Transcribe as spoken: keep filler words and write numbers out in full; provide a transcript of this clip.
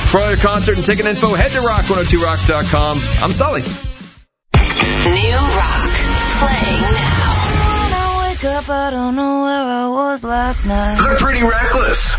For other concert and ticket info, head to rock one oh two rocks dot com. I'm Sully. New rock, playing now. When I wake up, I don't know where I was last night. They're pretty reckless.